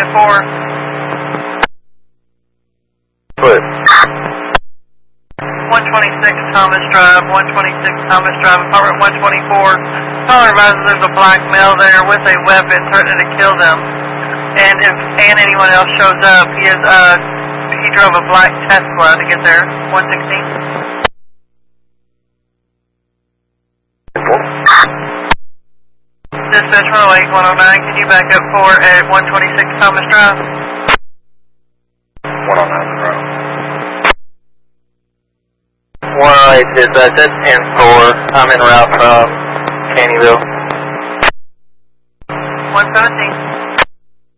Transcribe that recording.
Clear. 126 Thomas Drive, 126 Thomas Drive, apartment 124. Caller advises there's a black male there with a weapon threatening to kill them. And if anyone else shows up, he drove a black Tesla to get there. 116. Dispatch 108, 109, can you back up for at 126 Thomas Drive? 109 Road. 108 dispatch, that's 10-4. I'm en route from Caneyville. 117.